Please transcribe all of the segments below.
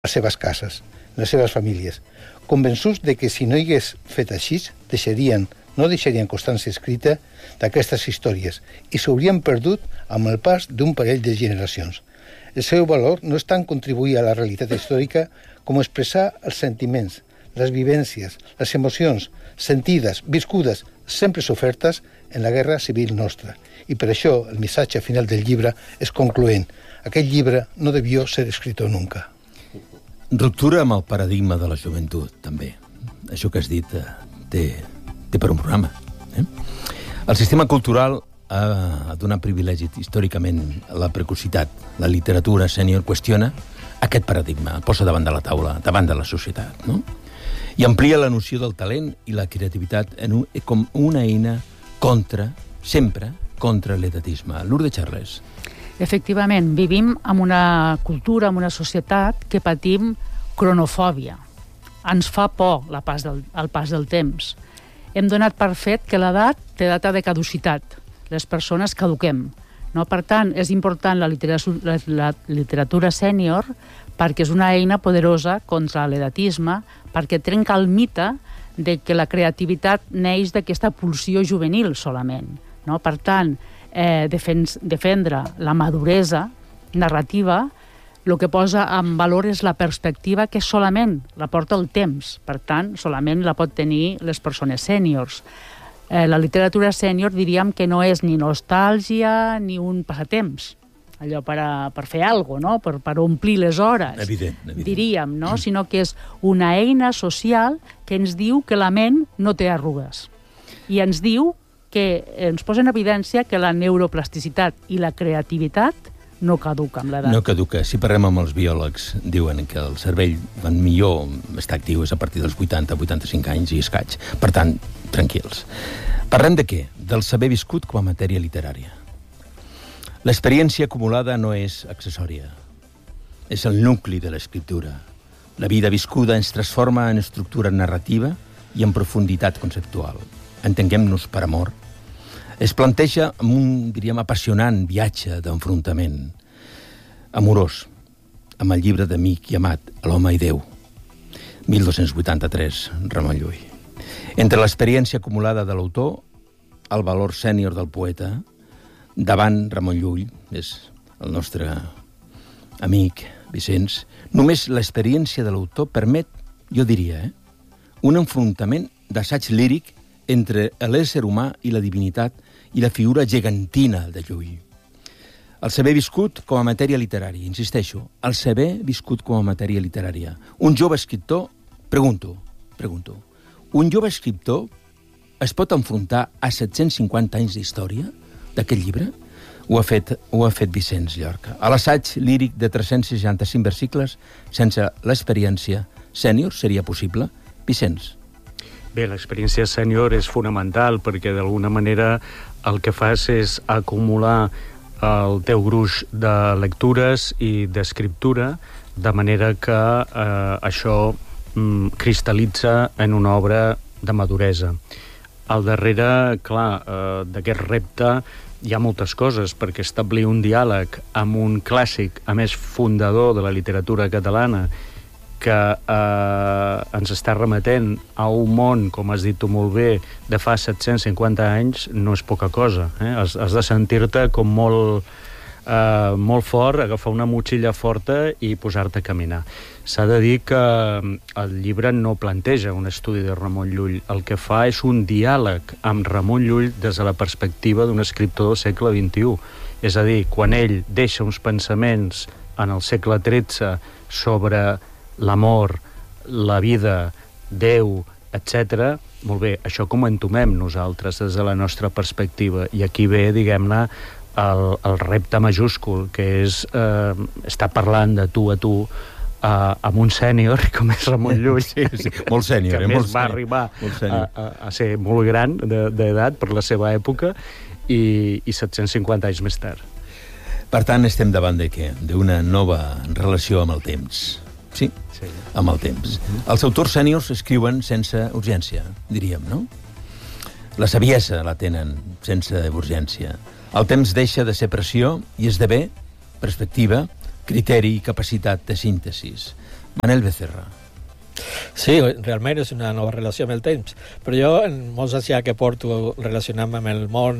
les seves cases, les seves famílies, convençuts de que si no hi hagués fet així, no deixarien constància escrita d'aquestes històries i s'haurien perdut amb el pas d'un parell de generacions. El seu valor no és tant contribuir a la realitat històrica com expressar els sentiments, les vivències, les emocions sentides, viscudes, sempre sofertes en la guerra civil nostra. I per això el missatge final del llibre és concloent. Aquest llibre no debió ser escrito nunca. Ruptura amb el paradigma de la joventut, també. Això que has dit té per un programa. El sistema cultural ha donat privilegi històricament a la precocitat. La literatura sènior qüestiona aquest paradigma, el posa davant de la taula, davant de la societat, no? I amplia la noció del talent i la creativitat com una eina sempre contra l'edatisme. Lourdes Charles. Efectivament, vivim en una cultura, en una societat que patim cronofòbia. Ens fa por el pas del temps. Hem donat per fet que l'edat té data de caducitat. Les persones caduquem. No? Per tant, és important la literatura sènior perquè és una eina poderosa contra l'edatisme, perquè trenca el mite de que la creativitat neix d'aquesta pulsió juvenil solament. No? Per tant, defendre la maduresa narrativa el que posa en valor és la perspectiva que solament la porta el temps. Per tant, solament la pot tenir les persones sèniors. La literatura sènior diríem que no és ni nostàlgia ni un passatemps, allò per fer alguna cosa, no? per omplir les hores, evident. Diríem, no? Sinó que és una eina social que ens diu que la ment no té arrugues. I ens diu que ens posa en evidència que la neuroplasticitat i la creativitat no caduca amb l'edat. No caduca. Si parlem amb els biòlegs, diuen que el cervell millor està actiu és a partir dels 80-85 anys i escaig. Per tant, tranquils. Parlem de què? Del saber viscut com a matèria literària. L'experiència acumulada no és accessòria. És el nucli de l'escriptura. La vida viscuda ens transforma en estructura narrativa i en profunditat conceptual. Entenguem-nos per amor. Es planteja amb un, diríem, apassionant viatge d'enfrontament amorós, amb el llibre d'Amic i Amat, L'home i Déu, 1283, Ramon Llull. Entre l'experiència acumulada de l'autor, el valor sènior del poeta, davant Ramon Llull, és el nostre amic Vicenç, només l'experiència de l'autor permet, jo diria, un enfrontament d'assaig líric entre l'ésser humà i la divinitat i la figura gegantina de Llull. El saber viscut com a matèria literària, insisteixo, el saber viscut com a matèria literària. Un jove escriptor, pregunto, un jove escriptor es pot enfrontar a 750 anys d'història d'aquest llibre? Ho ha fet Vicenç Llorca. A l'assaig líric de 365 versicles, sense l'experiència sènior, seria possible? Vicenç. Bé, l'experiència sènior és fonamental perquè d'alguna manera el que fas és acumular el teu gruix de lectures i d'escriptura de manera que això cristal·litza en una obra de maduresa. Al darrere, clar, d'aquest repte hi ha moltes coses, perquè establir un diàleg amb un clàssic, a més fundador de la literatura catalana, que ens està remetent a un món, com has dit tu molt bé, de fa 750 anys, no és poca cosa. Has de sentir-te com molt fort, agafar una motxilla forta i posar-te a caminar. S'ha de dir que el llibre no planteja un estudi de Ramon Llull. El que fa és un diàleg amb Ramon Llull des de la perspectiva d'un escriptor del segle XXI. És a dir, quan ell deixa uns pensaments en el segle XIII sobre l'amor, la vida, Déu, etc. Molt bé, això com ho entomem nosaltres des de la nostra perspectiva. I aquí ve, diguem-ne, el repte majúscul, que és estar parlant de tu a tu amb un sènior com és Ramon Llull, sí, molt sènior, que més va arribar a ser molt gran d'edat per la seva època i 750 anys més tard. Per tant, estem davant de què? D'una nova relació amb el temps. Sí, amb el temps. Els autors sèniors escriuen sense urgència, diríem, no? La saviesa la tenen sense urgència. El temps deixa de ser pressió i esdevé perspectiva, criteri i capacitat de síntesis. Manel Becerra. Sí, realment és una nova relació amb el temps, però jo, en molts anys ja que porto relacionant-me amb el món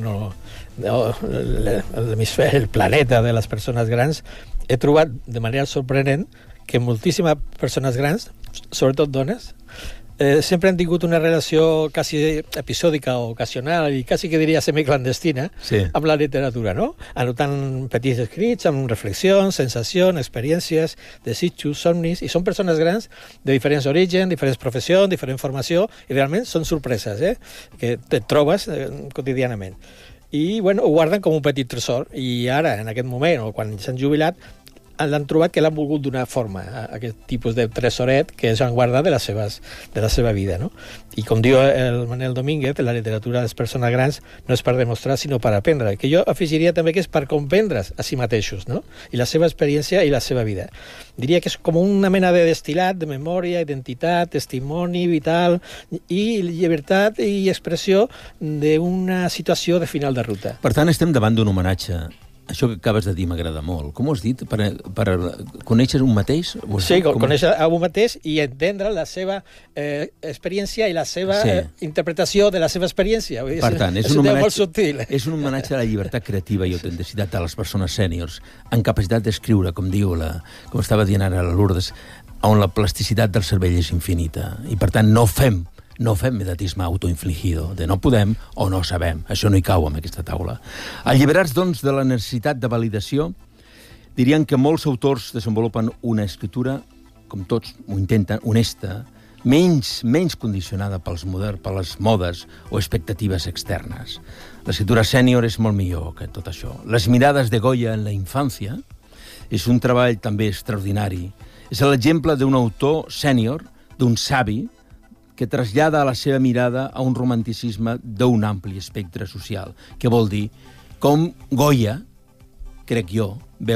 l'hemisferi, el planeta de les persones grans, he trobat de manera sorprenent que moltíssimes persones grans, sobretot dones, sempre han tingut una relació quasi episòdica o ocasional i quasi que diria semiclandestina amb la literatura, no? Anotant petits escrits amb reflexions, sensacions, experiències, desitjos, somnis, i són persones grans de diferents orígens, diferents professions, diferent formació, i realment són sorpreses, que te trobes quotidianament. I, bueno, ho guarden com un petit tresor, i ara, en aquest moment, o quan s'han jubilat, l'han trobat que l'han volgut donar forma a aquest tipus de tresoret que s'han guardat de la seva vida, no? I com diu el Manel Domínguez, la literatura de les persones grans no és per demostrar, sinó per aprendre, que jo afegiria també que és per comprendre's a si mateixos, no? I la seva experiència i la seva vida. Diria que és com una mena de destil·lat de memòria, identitat, testimoni vital i llibertat i expressió d'una situació de final de ruta. Per tant, estem davant d'un homenatge. Això que acabes de dir m'agrada molt. Com ho has dit? Per conèixer un mateix? Sí, conèixer a un mateix i entendre la seva experiència i la seva interpretació de la seva experiència. Per tant, és un molt subtil. És un homenatge a la llibertat creativa i autenticitat de les persones sèniors, en capacitat d'escriure, com com estava dient ara la Lourdes, on la plasticitat del cervell és infinita. I, per tant, no fem medatisme autoinfligido, de no podem o no sabem. Això no hi cau en aquesta taula. Alliberats, doncs, de la necessitat de validació, dirien que molts autors desenvolupen una escriptura, com tots ho intenten, honesta, menys condicionada per les modes o expectatives externes. L'escriptura sènior és molt millor que tot això. Les mirades de Goya en la infància és un treball també extraordinari. És l'exemple d'un autor sènior, d'un savi, que trasllada a la seva mirada a un romanticisme d'un ampli espectre social, que vol dir com Goya, crec jo,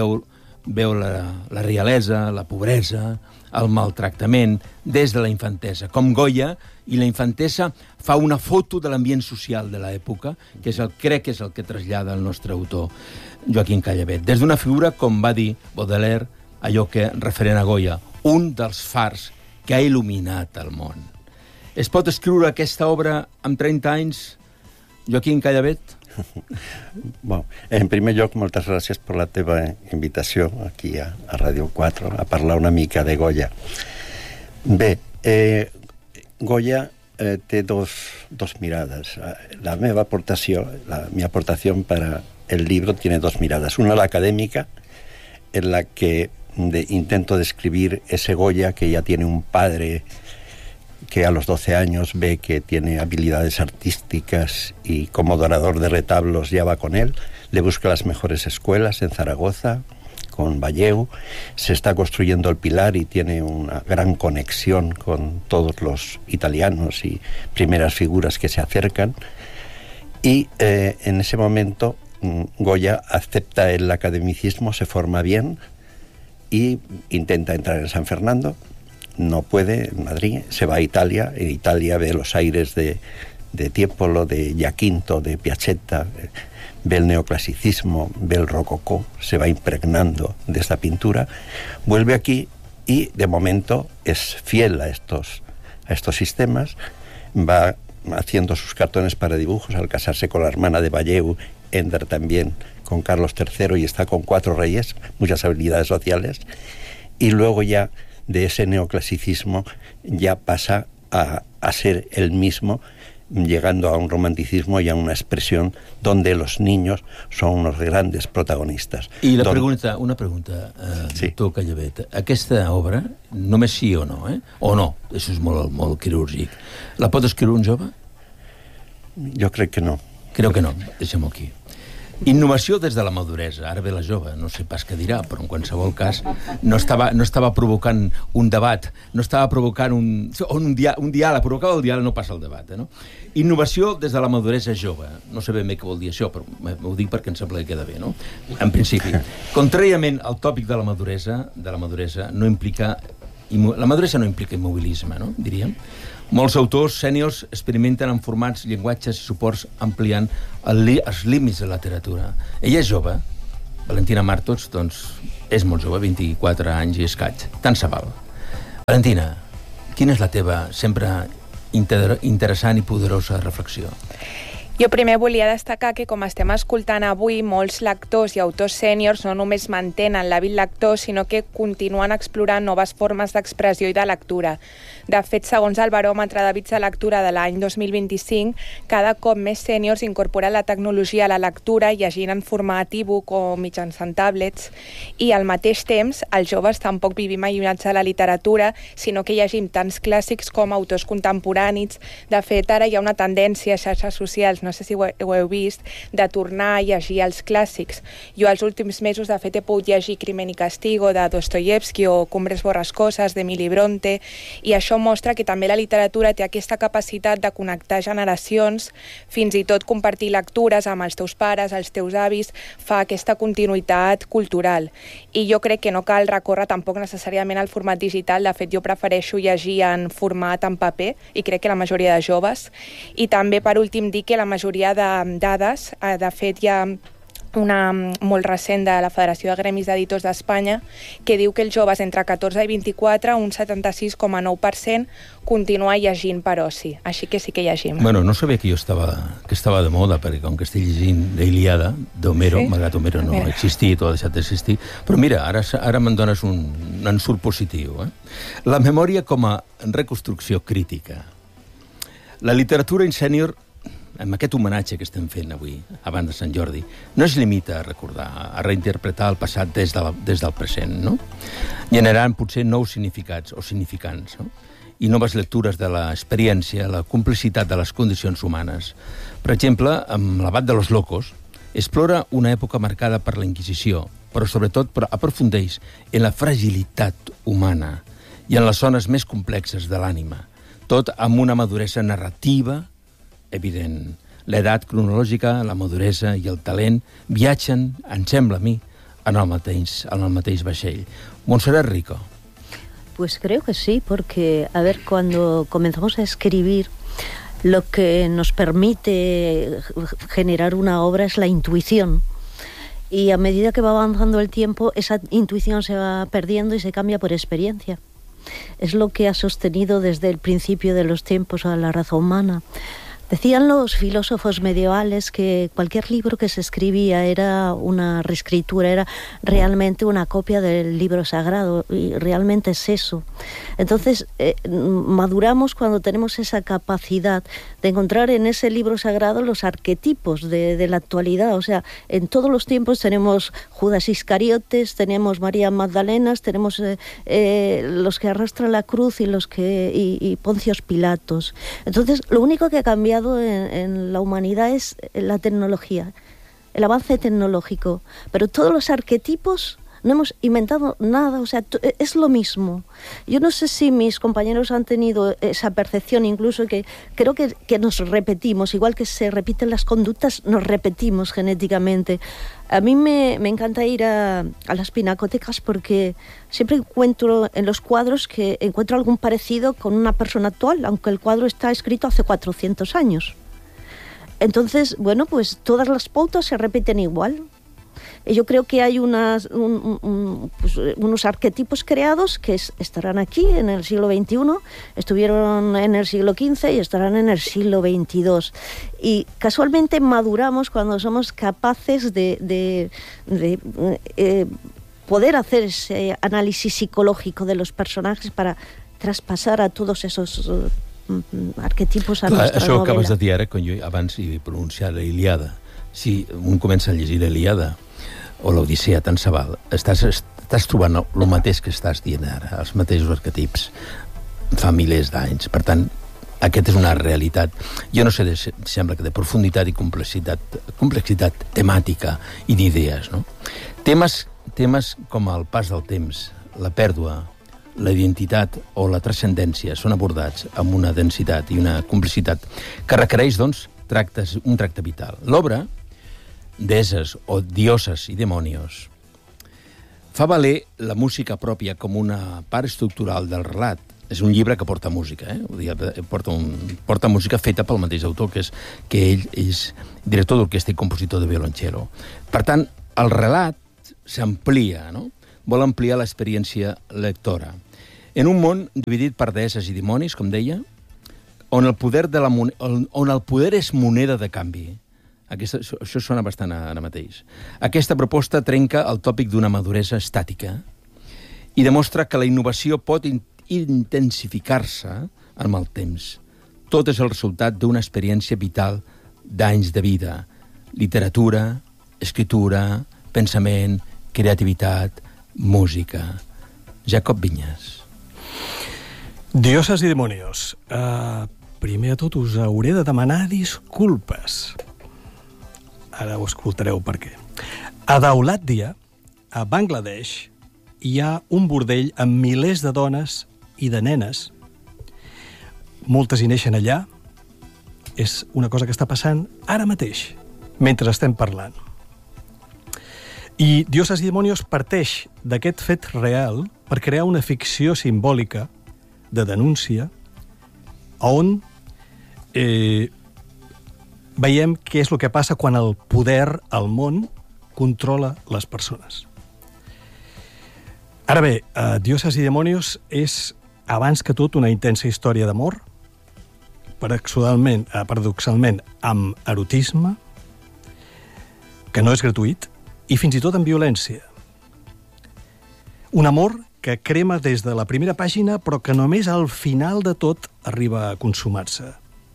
veu la realesa, la pobresa, el maltractament des de la infantesa. Com Goya i la infantesa fa una foto de l'ambient social de l'època, que crec que és el que trasllada el nostre autor, Joaquín Callavet. Des d'una figura, com va dir Baudelaire, allò que referent a Goya, un dels fars que ha il·luminat el món. Es pot escriure aquesta obra amb 30 anys, Joaquín Callavet? Bon, en primer lloc, moltes gràcies per la teva invitació aquí a Ràdio 4 a parlar una mica de Goya. Bé, Goya té dos mirades. Mi aportación para el libro tiene dos miradas. Una, la académica, en la que intento describir ese Goya que ya tiene un padre que a los 12 años ve que tiene habilidades artísticas y como dorador de retablos ya va con él, le busca las mejores escuelas en Zaragoza, con Valleu, se está construyendo el Pilar y tiene una gran conexión con todos los italianos y primeras figuras que se acercan, y en ese momento Goya acepta el academicismo, se forma bien y intenta entrar en San Fernando. No puede, en Madrid, se va a Italia, en Italia ve los aires de Tiepolo, de Giacinto, de Piazzetta, ve el neoclasicismo, ve el rococó, se va impregnando de esta pintura, vuelve aquí y de momento es fiel a estos sistemas, va haciendo sus cartones para dibujos, al casarse con la hermana de Valleu, Ender también con Carlos III, y está con 4 reyes, muchas habilidades sociales, y luego ya de ese neoclasicismo ya pasa a ser el mismo, llegando a un romanticismo y a una expresión donde los niños son unos grandes protagonistas. I una pregunta, doctor Callavet. Aquesta obra, només sí o no, O no, això és molt quirúrgic. La pot escriure un jove? Jo crec que no. Crec que no, deixem-ho aquí. Innovació des de la maduresa. Ara ve la jove, no sé pas què dirà, però en qualsevol cas no estava provocant un debat, no estava provocant un diàleg, provocava el diàleg, no passa el debat, no? Innovació des de la maduresa jove. No sé ben bé què vol dir això, però ho dic perquè em sembla que queda bé, no? En principi. Contràriament al tòpic de la maduresa no implica... La maduresa no implica immobilisme, no? Diríem. Molts autors sèniors experimenten en formats, llenguatges i suports ampliant els límits de la literatura. Ella és jove, Valentina Martos, doncs, és molt jove, 24 anys i escaig. Tant se val. Valentina, quina és la teva sempre interessant i poderosa reflexió? Jo primer volia destacar que, com estem escoltant avui, molts lectors i autors sèniors no només mantenen l'hàbit lector, sinó que continuen explorant noves formes d'expressió i de lectura. De fet, segons el baròmetre d'hàbits de lectura de l'any 2025, cada cop més sèniors incorporen la tecnologia a la lectura, llegint en format e-book o mitjançant tablets, i al mateix temps, els joves tampoc vivim allunyats de la literatura, sinó que llegim tants clàssics com autors contemporanis. De fet, ara hi ha una tendència a xarxes socials, no sé si ho heu vist, de tornar a llegir els clàssics. Jo els últims mesos, de fet, he pogut llegir Crimen y Castigo, de Dostoievski, o Cumbres borrascoses, d'Emili Bronte, i això mostra que també la literatura té aquesta capacitat de connectar generacions, fins i tot compartir lectures amb els teus pares, els teus avis, fa aquesta continuïtat cultural. I jo crec que no cal recórrer tampoc necessàriament al format digital. De fet, jo prefereixo llegir en format en paper, i crec que la majoria de joves. I també, per últim, dir que la majoria de dades, de fet, hi ha una molt recent de la Federació de Gremis d'Editors d'Espanya, que diu que els joves entre 14 i 24, un 76,9% continua llegint per oci. Així que sí que llegim. Bueno, no sabia que estava de moda, perquè com que estic llegint l'Ilíada d'Homero, sí? Malgrat Homero no ha existit o ha deixat d'existir, però mira, ara me'n dones un ensurt positiu. La memòria com a reconstrucció crítica. La literatura en sènior, amb aquest homenatge que estem fent avui, abans de Sant Jordi, no es limita a recordar, a reinterpretar el passat des del present, no? Generant potser nous significats o significants, no? I noves lectures de l'experiència, la complicitat de les condicions humanes. Per exemple, amb l'Abat de los Locos, explora una època marcada per la Inquisició, però sobretot aprofundeix en la fragilitat humana i en les zones més complexes de l'ànima, tot amb una maduresa narrativa evident. L'edat cronològica, la maduresa i el talent viatgen, em sembla a mi, en el mateix vaixell. Montserrat Rico. Pues creo que sí, porque, a ver, cuando comenzamos a escribir, lo que nos permite generar una obra es la intuición. Y a medida que va avanzando el tiempo, esa intuición se va perdiendo y se cambia por experiencia. Es lo que ha sostenido desde el principio de los tiempos a la raza humana. Decían los filósofos medievales que cualquier libro que se escribía era una reescritura, era realmente una copia del libro sagrado, y realmente es eso. Entonces, maduramos cuando tenemos esa capacidad de encontrar en ese libro sagrado los arquetipos de la actualidad. O sea, en todos los tiempos tenemos Judas Iscariotes, tenemos María Magdalenas, tenemos los que arrastran la cruz y Poncios Pilatos. Entonces, lo único que ha cambiado en la humanidad es la tecnología, el avance tecnológico, pero todos los arquetipos no hemos inventado nada, o sea, es lo mismo. Yo no sé si mis compañeros han tenido esa percepción, incluso que creo que nos repetimos, igual que se repiten las conductas, nos repetimos genéticamente. A mí me encanta ir a las pinacotecas porque siempre encuentro en los cuadros que encuentro algún parecido con una persona actual, aunque el cuadro está escrito hace 400 años. Entonces, bueno, pues todas las pautas se repiten igual. Yo creo que hay unos arquetipos creados que estarán aquí en el siglo XXI, estuvieron en el siglo XV y estarán en el siglo XXII. Y casualmente maduramos cuando somos capaces de poder hacer ese análisis psicológico de los personajes para traspasar a todos esos arquetipos a nuestra això novela. Això acabes de dir ara, quan jo abans he pronunciat la Ilíada. Si un comença a llegir l'Ilíada o l'Odissea tant se val, estàs trobant el mateix que estàs dient ara, els mateixos arquetips fa milers d'anys. Per tant, aquesta és una realitat. Jo no sé, sembla que de profunditat i complexitat temàtica i d'idees, no? Temes com el pas del temps, la pèrdua, la identitat o la transcendència són abordats amb una densitat i una complicitat que requereix, doncs, un tracte vital. L'obra, Deses o Dioses i Demonios, fa valer la música pròpia com una part estructural del relat. És un llibre que porta música, porta música feta pel mateix autor, que ell és director d'orquestra i compositor de violoncello. Per tant, el relat s'amplia, no? Vol ampliar l'experiència lectora. En un món dividit per deesses i dimonis, com deia, on el poder és moneda de canvi. Això sona bastant ara mateix. Aquesta proposta trenca el tòpic d'una maduresa estàtica i demostra que la innovació pot intensificar-se amb el temps. Tot és el resultat d'una experiència vital d'anys de vida. Literatura, escritura, pensament, creativitat, música. Jacob Vinyes. Dioses i demonios. Primer de tot us hauré de demanar disculpes. Ara ho escoltareu per què. A Daulatdia, a Bangladesh, hi ha un bordell amb milers de dones i de nenes. Moltes hi neixen allà. És una cosa que està passant ara mateix, mentre estem parlant. I Dioses i demonios parteix d'aquest fet real per crear una ficció simbòlica de denúncia on veiem què és el que passa quan el poder al món controla les persones. Ara bé, Dioses i demonios és, abans que tot, una intensa història d'amor, paradoxalment amb erotisme, que no és gratuït, i fins i tot amb violència. Un amor que crema des de la primera pàgina, però que només al final de tot arriba a consumar-se.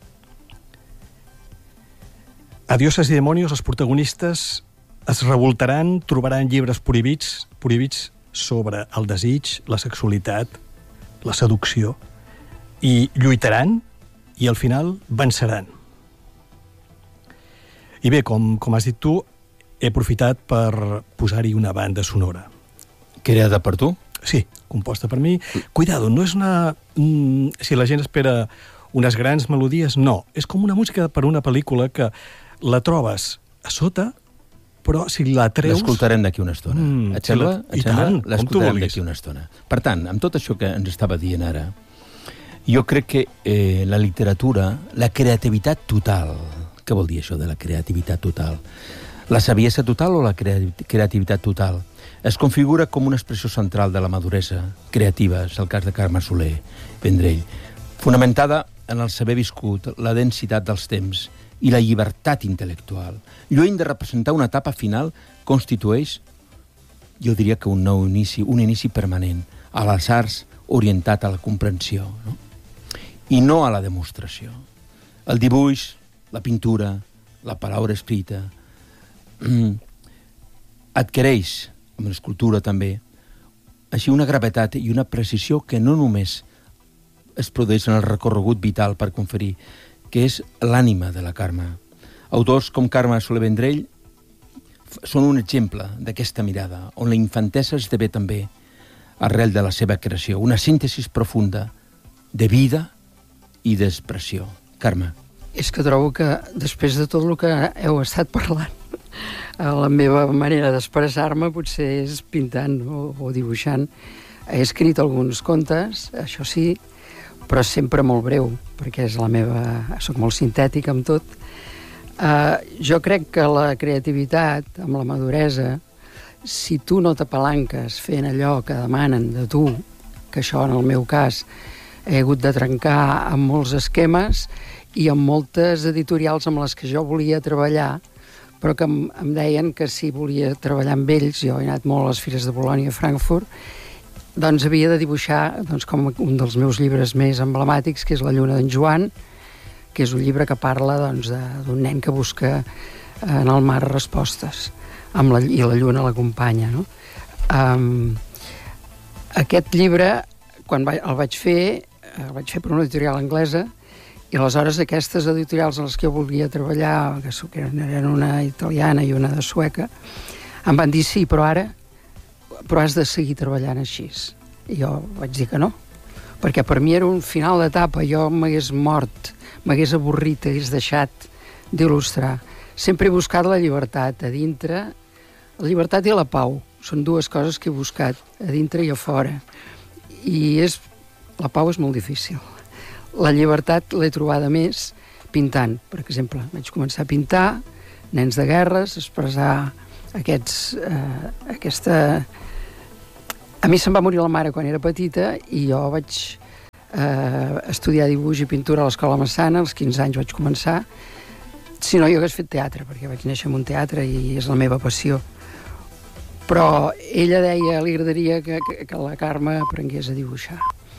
A Dioses i demonios, els protagonistes es revoltaran, trobaran llibres prohibits sobre el desig, la sexualitat, la seducció, i lluitaran i al final venceran. I bé, com has dit tu, he aprofitat per posar-hi una banda sonora. Creada per tu? Sí, composta per mi. Cuidado, no és una... Si la gent espera unes grans melodies, no. És com una música per una pel·lícula que la trobes a sota, però si la treus... L'escoltarem d'aquí una estona. Et sembla? I tant, l'escoltarem d'aquí una estona. Per tant, amb tot això que ens estava dient ara, jo crec que la literatura, la creativitat total... Què vol dir això de la creativitat total? La saviesa total o la creativitat total? Es configura com una expressió central de la maduresa creativa, és el cas de Carme Soler Vendrell, fonamentada en el saber viscut, la densitat dels temps i la llibertat intel·lectual. Lluny de representar una etapa final, constitueix, jo diria que un nou inici, un inici permanent, a les arts orientat a la comprensió, no? I no a la demostració. El dibuix, la pintura, la paraula escrita, adquireix, amb l'escultura també, així una gravetat i una precisió que no només es produeix en el recorregut vital per conferir, que és l'ànima de la Carme. Autors com Carme Soler Vendrell són un exemple d'aquesta mirada, on la infantesa esdevé també arrel de la seva creació, una síntesi profunda de vida i d'expressió. Carme. És que trobo que després de tot el que heu estat parlant, la meva manera d'expressar-me potser és pintant o dibuixant. He escrit alguns contes, això sí, però sempre molt breu, perquè és la meva... Soc molt sintètic amb tot. Jo crec que la creativitat, amb la maduresa, si tu no t'apalanques fent allò que demanen de tu, que això en el meu cas he hagut de trencar amb molts esquemes i amb moltes editorials amb les que jo volia treballar, però que em deien que si volia treballar amb ells, jo he anat molt a les fires de Bolònia i Frankfurt, doncs havia de dibuixar com un dels meus llibres més emblemàtics, que és La lluna d'en Joan, que és un llibre que parla d'un nen que busca en el mar respostes, i la lluna l'acompanya, no? Aquest llibre, quan el vaig fer per una editorial anglesa, i aleshores aquestes editorials en les que jo volia treballar, que eren una italiana i una de sueca, em van dir sí, però has de seguir treballant així. I jo vaig dir que no, perquè per mi era un final d'etapa, jo m'hagués mort, m'hagués avorrit, hagués deixat d'il·lustrar. Sempre he buscat la llibertat a dintre, la llibertat i la pau, són dues coses que he buscat, a dintre i a fora. I la pau és molt difícil. La llibertat l'he trobada més pintant. Per exemple, vaig començar a pintar nens de guerres, expressar aquesta A mi se'm va morir la mare quan era petita i jo vaig estudiar dibuix i pintura a l'Escola Massana, als 15 anys vaig començar. Si no, jo hagués fet teatre, perquè vaig néixer en un teatre i és la meva passió. Però ella deia, li agradaria que la Carme aprengués a dibuixar.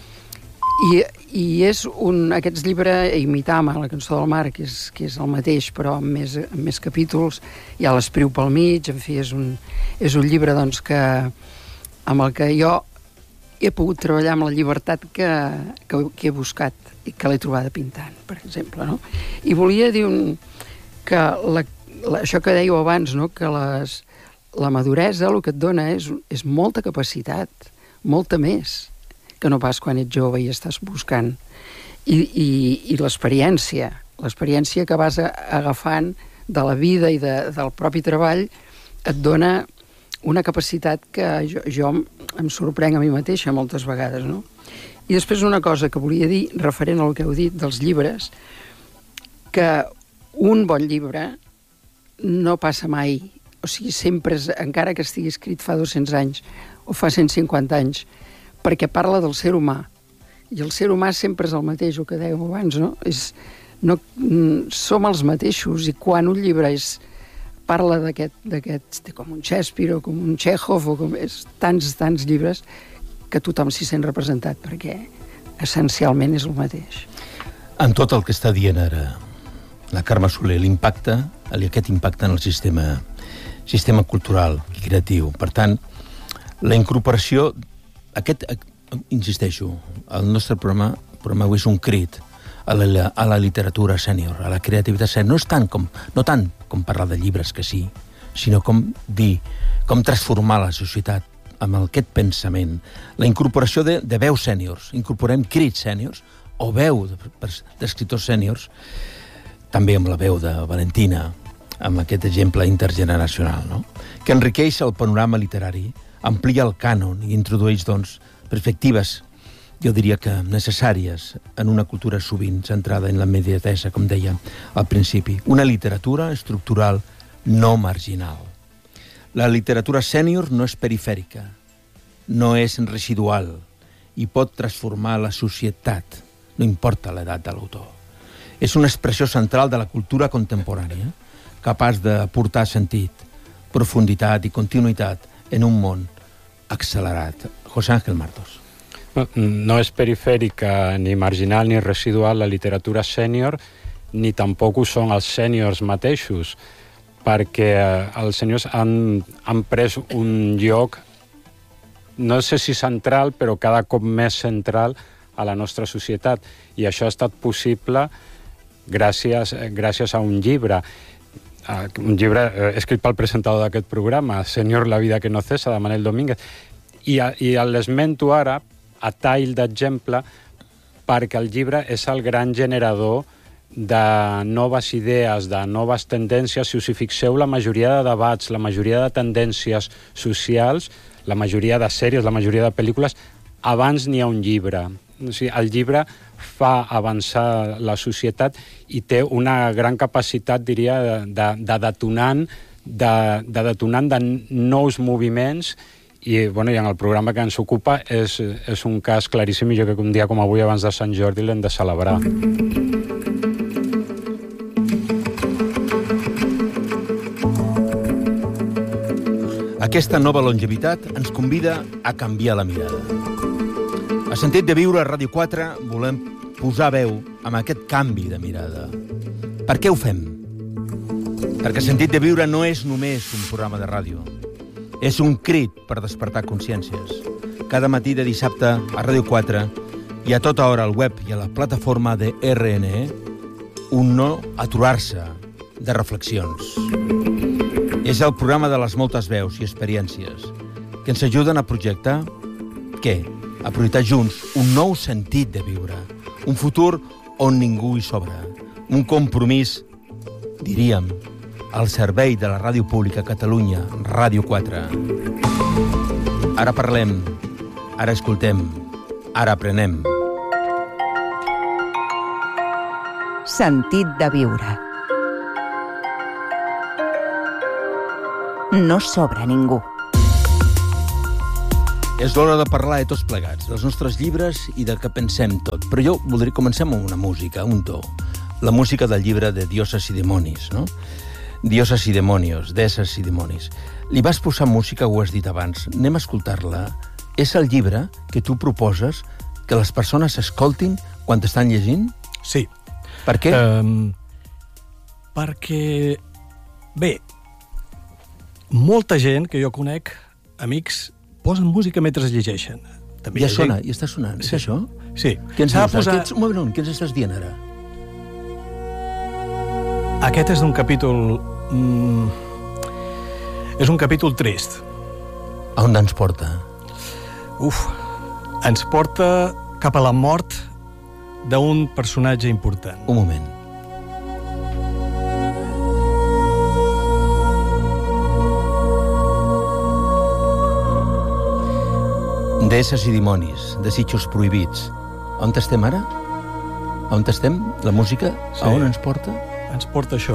I és aquests llibres, Imitama, la cançó del mar, que és el mateix, però amb més capítols, hi ha l'Espriu pel mig, en fi, és un llibre doncs, amb el que jo he pogut treballar amb la llibertat que he buscat i que l'he trobada pintant, per exemple. No? I volia dir que això que dèieu abans, no? Que la maduresa el que et dona és molta capacitat, molta més, que no pas quan ets jove i estàs buscant. I l'experiència que vas agafant de la vida i del propi treball et dona una capacitat que jo em sorprenc a mi mateixa moltes vegades, no? I després una cosa que volia dir, referent al que heu dit dels llibres, que un bon llibre no passa mai, o sigui, sempre, encara que estigui escrit fa 200 anys o fa 150 anys, perquè parla del ser humà. I el ser humà sempre és el mateix, el que dèieu abans, no? Som els mateixos, i quan un llibre parla d'aquest, com un Shakespeare o com un Chekhov, o com tants llibres, que tothom s'hi sent representat, perquè essencialment és el mateix. En tot el que està dient ara la Carme Soler, aquest impacte en el sistema cultural i creatiu. Per tant, la incorporació insisteixo, el nostre programa és un crit a la literatura sènior, a la creativitat sènior. No tant com parlar de llibres, que sí, sinó com transformar la societat amb aquest pensament. La incorporació de veus sèniors. Incorporem crits sèniors o veu d'escriptors sèniors, també amb la veu de Valentina, amb aquest exemple intergeneracional, no? Que enriqueix el panorama literari, amplia el cànon i introdueix, doncs, perspectives, jo diria que necessàries en una cultura sovint centrada en la immediatesa, com deia al principi. Una literatura estructural no marginal. La literatura sènior no és perifèrica, no és residual i pot transformar la societat, no importa l'edat de l'autor. És una expressió central de la cultura contemporània, capaç de portar sentit, profunditat i continuïtat en un món accelerat. José Ángel Martos. No és perifèrica ni marginal ni residual la literatura sènior, ni tampoc ho són els sèniors mateixos, perquè els sèniors han pres un lloc, no sé si central, però cada cop més central a la nostra societat. I això ha estat possible gràcies a un llibre escrit pel presentador d'aquest programa, Sènior, la vida que no cessa, de Manel Domínguez. I l'esmento ara a tall d'exemple perquè el llibre és el gran generador de noves idees, de noves tendències. Si us hi fixeu, la majoria de debats, la majoria de tendències socials, la majoria de sèries, la majoria de pel·lícules, abans n'hi ha un llibre. O sigui, el llibre fa avançar la societat i té una gran capacitat, diria, de detonant de nous moviments. I en el programa que ens ocupa és un cas claríssim, i jo crec que un dia com avui, abans de Sant Jordi, l'hem de celebrar. Aquesta nova longevitat ens convida a canviar la mirada. A Sentit de Viure a Ràdio 4 volem posar veu amb aquest canvi de mirada. Per què ho fem? Perquè Sentit de Viure no és només un programa de ràdio. És un crit per despertar consciències. Cada matí de dissabte a Ràdio 4 i a tota hora al web i a la plataforma de RNE, un no aturar-se de reflexions. És el programa de les moltes veus i experiències que ens ajuden a projectar què? A projectar junts un nou sentit de viure, un futur on ningú hi sobra, un compromís, diríem, al servei de la ràdio pública Catalunya, Ràdio 4. Ara parlem, ara escoltem, ara aprenem. Sentit de viure. No sobra ningú. És l'hora de parlar de tots plegats, dels nostres llibres i del que pensem tot. Però jo voldria començar amb una música, un to. La música del llibre de Dioses i Demonis, no? Dioses i Demonios, Deses i Demonis. Li vas posar música, ho has dit abans. Anem a escoltar-la. És el llibre que tu proposes que les persones escoltin quan t'estan llegint? Sí. Per què? Perquè, bé, molta gent que jo conec, amics, posen música mentre es llegeixen. També ja sona, ja està sonant, és això? Sí. Què ens dius? Què ens estàs dient ara? Aquest és un capítol... és un capítol trist. A on ens porta? Ens porta cap a la mort d'un personatge important. Un moment. Deses i dimonis, desitjos prohibits. On estem ara? On estem? La música? Sí. A on ens porta? Ens porta això.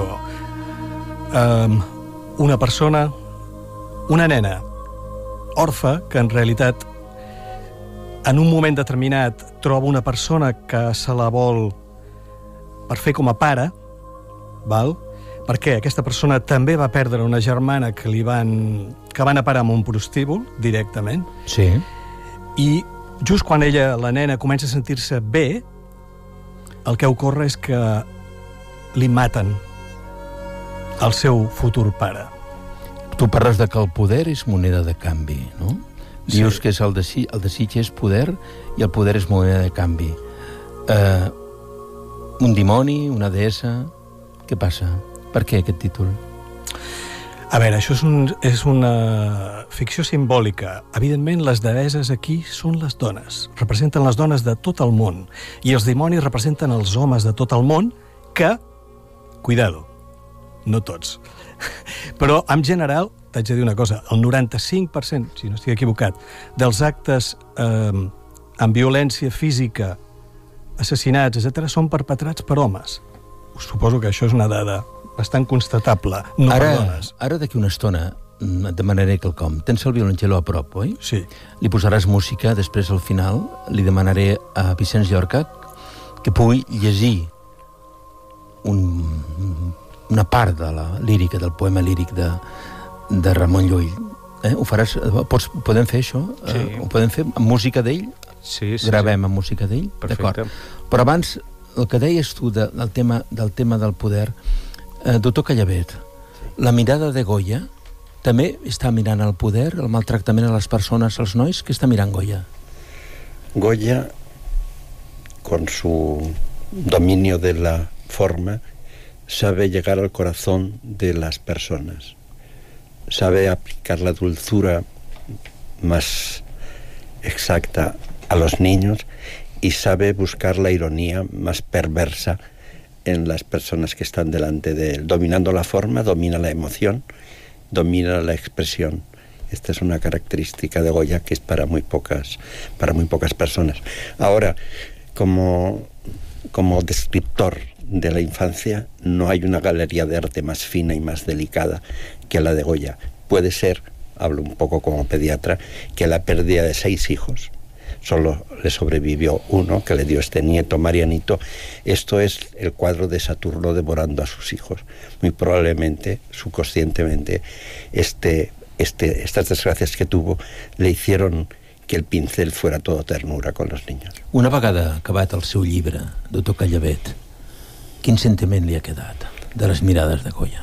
Una persona, una nena, orfa, que en realitat en un moment determinat troba una persona que se la vol per fer com a pare, val? Perquè aquesta persona també va perdre una germana que van a parar amb un prostíbul directament. Sí. I just quan la nena, comença a sentir-se bé, el que ocorre és que li maten el seu futur pare. Tu parles de que el poder és moneda de canvi, no? Sí. Dius que és el desig és poder i el poder és moneda de canvi. Un dimoni, una deessa... Què passa? Per què aquest títol? A veure, això és una ficció simbòlica. Evidentment, les deesses aquí són les dones. Representen les dones de tot el món. I els dimonis representen els homes de tot el món que, cuidado, no tots. Però, en general, t'haig de dir una cosa, el 95%, si no estic equivocat, dels actes amb violència física, assassinats, etc., són perpetrats per homes. Suposo que això és una dada bastant constatable, no per dones. Ara d'aquí una estona et demanaré quelcom. Tens el violoncel·lo a prop, oi? Sí. Li posaràs música, després al final li demanaré a Vicenç Llorca que pugui llegir una part de la lírica, del poema líric de Ramon Llull. Ho faràs? Podem fer això? Sí. Ho podem fer amb música d'ell? Sí. Gravem amb música d'ell? Perfecte. Però abans, el que deies tu del tema del poder, doctor Callavet, la mirada de Goya també està mirant el poder, el maltractament a les persones, als nois? Què està mirant Goya? Goya, con su dominio de la forma, sabe llegar al corazón de las personas. Sabe aplicar la dulzura más exacta a los niños y sabe buscar la ironía más perversa en las personas que están delante de él. Dominando la forma, domina la emoción, domina la expresión. Esta es una característica de Goya que es para muy pocas personas. Ahora, como descriptor de la infancia, no hay una galería de arte más fina y más delicada que la de Goya. Puede ser, hablo un poco como pediatra, que la pérdida de 6 hijos, solo le sobrevivió uno, que le dio este nieto, Marianito. Esto es el cuadro de Saturno devorando a sus hijos. Muy probablemente, subconscientemente, estas desgracias que tuvo le hicieron que el pincel fuera todo ternura con los niños. Una vegada acabat el seu llibre, doctor Callavet, quin sentiment li ha quedat de les mirades de Goya?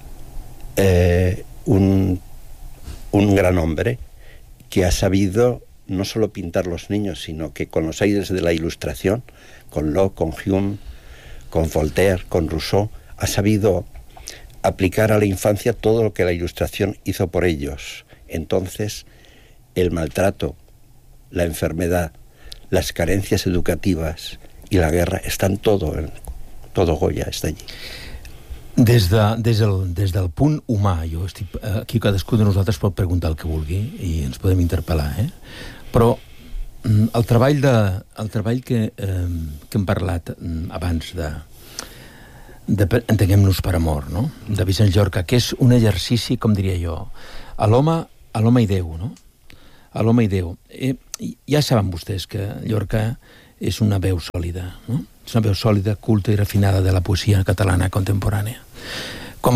Un gran hombre que ha sabido no solo pintar los niños, sino que con los aires de la Ilustración, con Locke, con Hume, con Voltaire, con Rousseau, ha sabido aplicar a la infancia todo lo que la Ilustración hizo por ellos. Entonces, el maltrato, la enfermedad, las carencias educativas y la guerra están todo Goya está allí. Des del punt humà, jo estic aquí, cadascú de nosaltres pot preguntar el que vulgui i ens podem interpel·lar, però el treball que hem parlat abans de Entenguem-nos per amor, no? De Vicenç Llorca, que és un exercici, com diria jo, a l'home i Déu, no? a l'home i Déu. Ja saben vostès que Llorca és una veu sòlida, no? És una veu sòlida, culta i refinada de la poesia catalana contemporània. Quan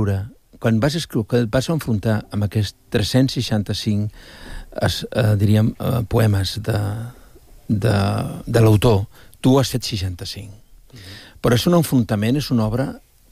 et vas enfrontar amb aquests 365 diríem, poemes de l'autor, tu has fet 65. Però és un enfrontament, és una obra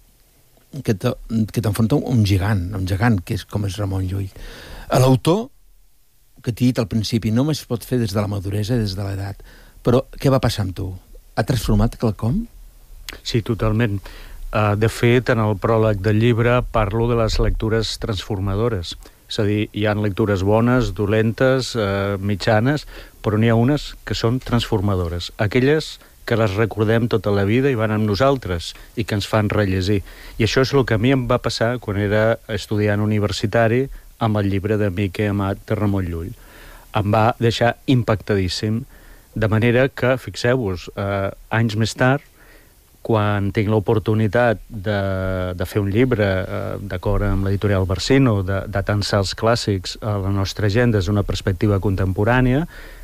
que t'enfronta un gegant, que és com és Ramon Llull. L'autor, que t'he dit al principi, només es pot fer des de la maduresa i des de l'edat. Però què va passar amb tu? Ha transformat quelcom? Sí, totalment. De fet, en el pròleg del llibre parlo de les lectures transformadores. És a dir, hi ha lectures bones, dolentes, mitjanes, però n'hi ha unes que són transformadores. Aquelles que les recordem tota la vida i van amb nosaltres i que ens fan rellegir. I això és el que a mi em va passar quan era estudiant universitari amb el llibre de Miquel Amat de Ramon Llull. Em va deixar impactadíssim, de manera que, fixeu-vos, anys més tard, quan tinc l'oportunitat de fer un llibre d'acord amb l'editorial Barsino, d'atansar els clàssics a la nostra agenda des d'una perspectiva contemporània,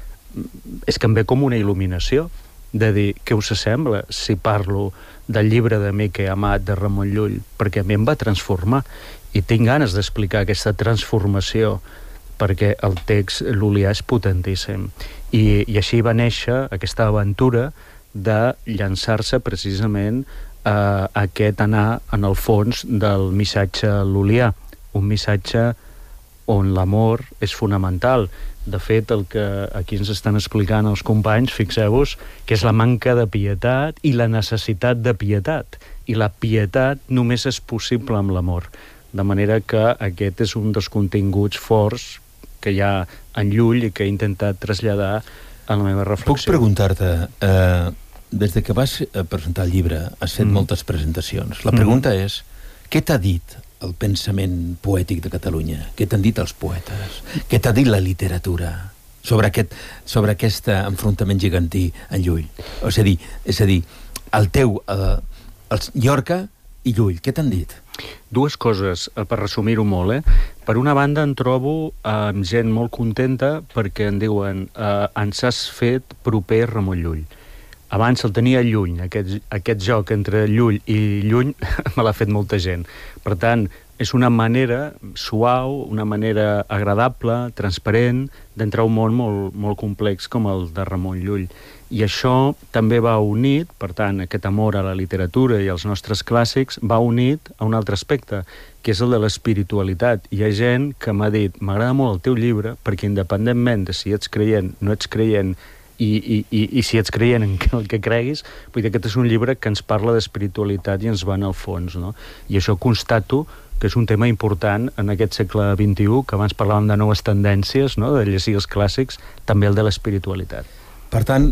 és que em ve com una il·luminació de dir, què us sembla si parlo del llibre de Miquel Amat de Ramon Llull, perquè a mi em va transformar i tinc ganes d'explicar aquesta transformació perquè el text lul·lià és potentíssim. I així va néixer aquesta aventura de llançar-se precisament a aquest anar en el fons del missatge lul·lià, un missatge on l'amor és fonamental. De fet, el que aquí ens estan explicant els companys, fixeu-vos, que és la manca de pietat i la necessitat de pietat. I la pietat només és possible amb l'amor. De manera que aquest és un dels continguts forts que hi ha en Llull i que he intentat traslladar a la meva reflexió. Puc preguntar-te, des de que vas presentar el llibre, has fet moltes presentacions. La pregunta és, què t'ha dit el pensament poètic de Catalunya? Què t'han dit els poetes? Què t'ha dit la literatura sobre aquest enfrontament gegantí en Llull? És a dir, el teu, Llorca i Llull, què t'han dit? Dues coses, per resumir-ho molt. Per una banda, em trobo amb gent molt contenta perquè em diuen ens has fet proper Ramon Llull. Abans el tenia lluny, aquest joc entre Llull i lluny me l'ha fet molta gent. Per tant, és una manera suau, una manera agradable, transparent, d'entrar a un món molt, molt complex com el de Ramon Llull. I això també va unit, per tant, aquest amor a la literatura i als nostres clàssics, va unit a un altre aspecte, que és el de l'espiritualitat. Hi ha gent que m'ha dit, m'agrada molt el teu llibre, perquè independentment de si ets creient, no ets creient, i si ets creient en el que creguis, vull dir que aquest és un llibre que ens parla d'espiritualitat i ens va en el fons, no? I això constato que és un tema important en aquest segle XXI, que abans parlàvem de noves tendències, no?, de llegir els clàssics, també el de l'espiritualitat. Per tant,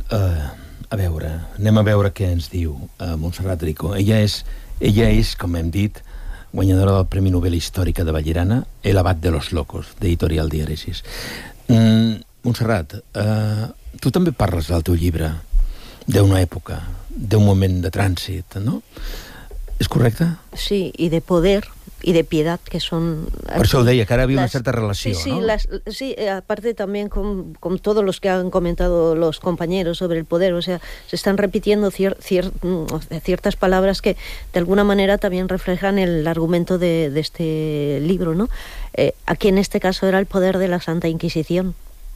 anem a veure què ens diu Montserrat Rico. Ella és, com hem dit, guanyadora del Premi Nobel Històrica de Vallirana, El abat de los locos, d'Editorial Dièresis. Montserrat, tu també parles del teu llibre d'una època, d'un moment de trànsit, no? És correcte? Sí, y de poder y de piedad, que son... Por eso deia que ara había una cierta relación, sí, ¿no? Sí, aparte también con todos los que han comentado los compañeros sobre el poder, o sea, se están repitiendo ciertas palabras que de alguna manera también reflejan el argumento de este libro, ¿no? Aquí en este caso era el poder de la Santa Inquisición.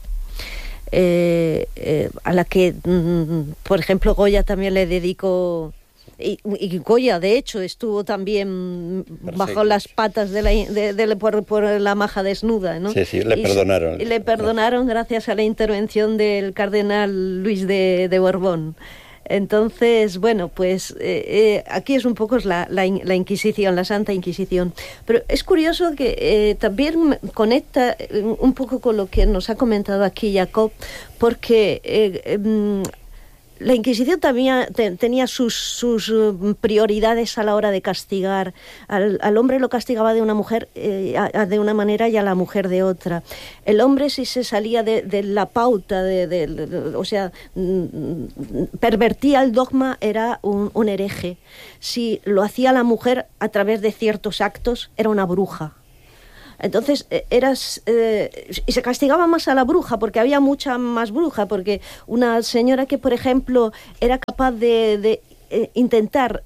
A la que, por ejemplo, Goya también le dedicó... Y Goya, de hecho, estuvo también bajo las patas por la maja desnuda, ¿no? Sí, le perdonaron. Y le perdonaron gracias a la intervención del cardenal Luis de Borbón. Entonces, bueno, pues aquí es un poco la Inquisición, la Santa Inquisición. Pero es curioso que también conecta un poco con lo que nos ha comentado aquí Jacob, porque... la Inquisición también tenía sus prioridades a la hora de castigar. Al hombre lo castigaba de una mujer de una manera y a la mujer de otra. El hombre, si se salía de la pauta, o sea, pervertía el dogma, era un hereje. Si lo hacía la mujer a través de ciertos actos, era una bruja. Entonces y se castigaba más a la bruja, porque había mucha más bruja, porque una señora que, por ejemplo, era capaz de intentar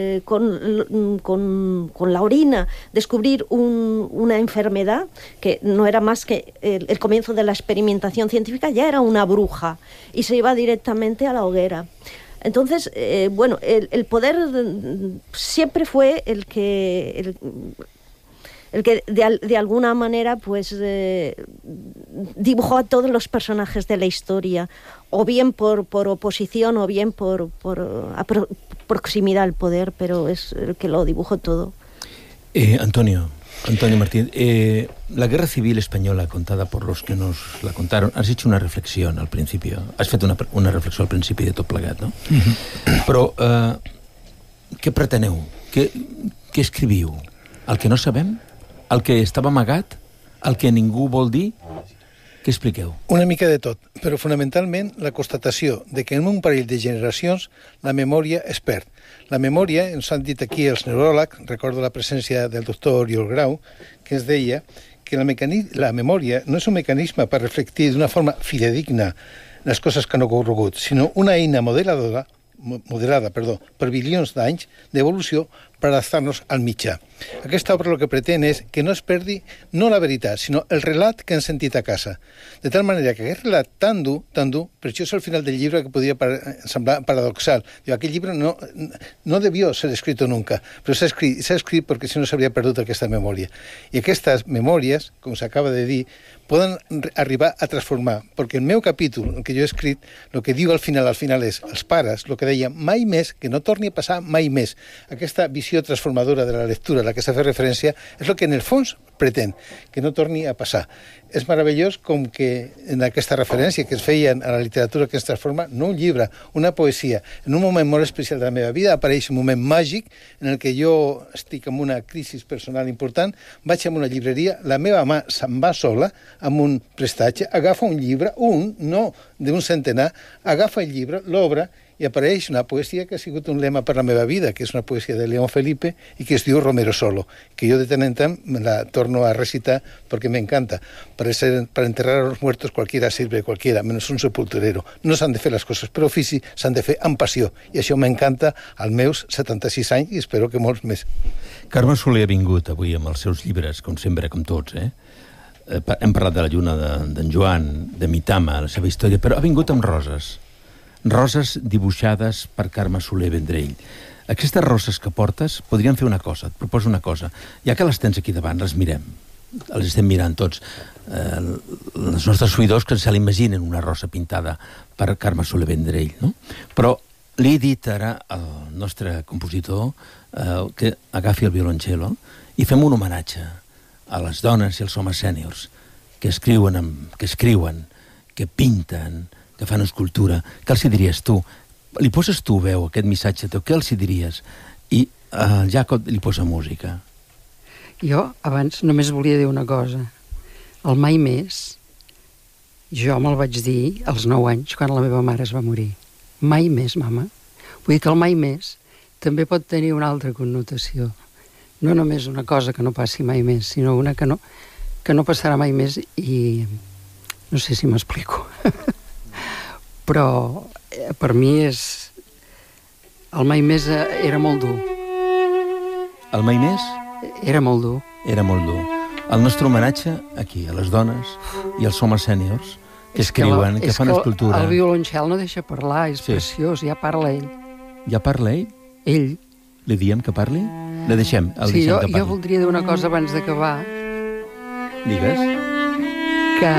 con la orina descubrir una enfermedad que no era más que el comienzo de la experimentación científica, ya era una bruja y se iba directamente a la hoguera. Entonces, el poder siempre fue el que de alguna manera pues dibujó a todos los personajes de la historia, o bien por oposición o bien por proximidad al poder, pero es el que lo dibujó todo. Antonio Martín, la guerra civil española contada por los que nos la contaron, has hecho una reflexión al principio, has fet una reflexió al principi de tot plegat, no? Però què preteneu? Què escriviu? El que no sabem? El que estava amagat? El que ningú vol dir? Què expliqueu? Una mica de tot, però fonamentalment la constatació de que en un parell de generacions la memòria es perd. La memòria, ens han dit aquí els neuròlegs, recordo la presència del doctor Oriol Grau, que ens deia que la memòria no és un mecanisme per reflectir d'una forma fidedigna les coses que han ocorregut, sinó una eina moderada per bilions d'anys d'evolució per adaptar-nos al mitjà. Aquesta obra el que pretén és que no es perdi no la veritat, sinó el relat que hem sentit a casa. De tal manera que aquest relat tan dur, per això és al final del llibre que podria semblar paradoxal. Diu, aquell llibre no debió ser escrit nunca, però s'ha escrit perquè si no s'hauria perdut aquesta memòria. I aquestes memòries, com s'acaba de dir, poden arribar a transformar, perquè el meu capítol, el que jo he escrit, el que diu al final és els pares, el que deien mai més, que no torni a passar mai més. Aquesta visió transformadora de la lectura a la que s'ha fet referència és el que en el fons pretén, que no torni a passar. És meravellós com que en aquesta referència que es feien a la literatura que es transforma, no un llibre, una poesia, en un moment molt especial de la meva vida apareix un moment màgic en el que jo estic en una crisi personal important, vaig a una llibreria, la meva mà se'n va sola amb un prestatge, agafa un llibre, no d'un centenar, agafa el llibre, l'obre i apareix una poesia que ha sigut un lema per la meva vida, que és una poesia de León Felipe i que es diu Romero Solo, que jo de tant en tant me la torno a recitar perquè m'encanta. Para enterrar a los muertos cualquiera sirve, cualquiera, menos un sepulturero. No s'han de fer les coses per ofici, s'han de fer amb passió. I això m'encanta als meus 76 anys i espero que molts més. Carme Soler ha vingut avui amb els seus llibres, com sempre, com tots, Hem parlat de la lluna d'en Joan, de Mitama, la seva història, però ha vingut amb roses. Roses dibuixades per Carme Soler Vendrell. Aquestes roses que portes podrien fer una cosa, et proposo una cosa. Ja que les tens aquí davant, les mirem. Les estem mirant tots. Els nostres oïdors que se l'imaginen una rosa pintada per Carme Soler Vendrell, no? Però li he dit ara al nostre compositor que agafi el violoncel i fem un homenatge a les dones i als homes sèniors que escriuen, que pinten, que fan escultura. Què els diries tu? Li poses tu veu aquest missatge teu, què els diries? I el Jacob li posa música. Jo abans només volia dir una cosa. El mai més, jo me'l vaig dir als 9 anys, quan la meva mare es va morir. Mai més, mama. Vull dir que el mai més també pot tenir una altra connotació. No només una cosa que no passi mai més, sinó una que no passarà mai més i no sé si m'explico. Però per mi el mai més era molt dur. El mai més? Era molt dur. Era molt dur. El nostre homenatge aquí, a les dones i als homes sèniors que escriuen, que fan escultura. El violoncel no deixa parlar, és preciós, ja parla ell. Ja parla ell? Ell. Li diem que parli? Le deixem, sí, jo voldria dir una cosa abans d'acabar. Digues. Que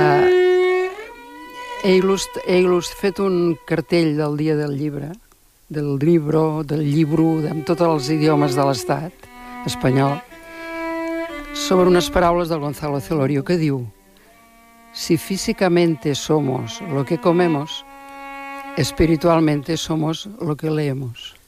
he fet un cartell del dia del llibre, del llibro, amb tots els idiomes de l'Estat espanyol, sobre unes paraules del Gonzalo Celorio que diu: si físicamente somos lo que comemos, espiritualmente somos lo que leemos.